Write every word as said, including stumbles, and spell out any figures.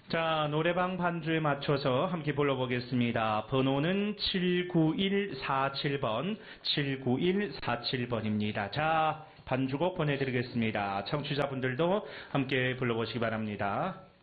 자, 노래방 반주에 맞춰서 함께 불러보겠습니다. 번호는 칠구일사칠 번, 칠구일사칠 번입니다. 자, 반주곡 보내드리겠습니다. 청취자분들도 함께 불러보시기 바랍니다.